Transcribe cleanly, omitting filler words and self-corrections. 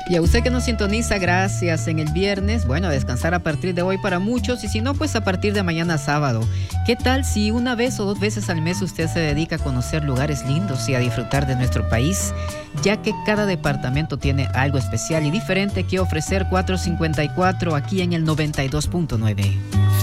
Y a usted que nos sintoniza, gracias. En el viernes, bueno, a descansar a partir de hoy para muchos, y si no, pues a partir de mañana sábado. ¿Qué tal si una vez o 2 veces al mes usted se dedica a conocer lugares lindos y a disfrutar de nuestro país? Ya que cada departamento tiene algo especial y diferente que ofrecer. 454 aquí en el 92.9.